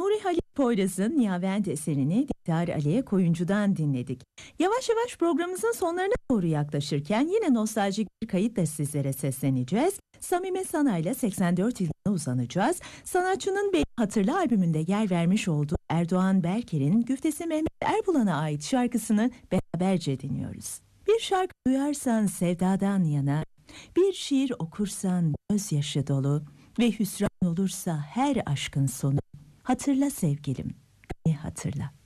Nuri Halil Poyraz'ın Niyavent eserini Diktar Aliye Koyuncu'dan dinledik. Yavaş yavaş programımızın sonlarına doğru yaklaşırken yine nostaljik bir kayıtla sizlere sesleneceğiz. Samime Sanay'la 84 yılına uzanacağız. Sanatçının Beni Hatırla albümünde yer vermiş olduğu Erdoğan Berker'in Güftesi Mehmet Erbulan'a ait şarkısını beraberce dinliyoruz. Bir şarkı duyarsan sevdadan yana, bir şiir okursan gözyaşı dolu ve hüsran olursa her aşkın sonu, hatırla sevgilim, beni hatırla.